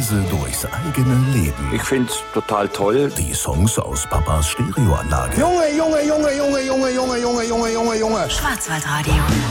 Reise durchs eigene Leben. Ich find's total toll. Die Songs aus Papas Stereoanlage. Junge, Junge, Junge, Junge, Junge, Junge, Junge, Junge, Junge, Junge. Schwarzwaldradio.